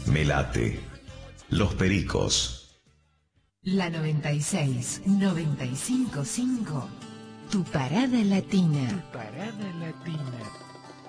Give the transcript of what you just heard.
Melate. Los Pericos. La 96, 95.5. Tu parada latina. Tu parada latina.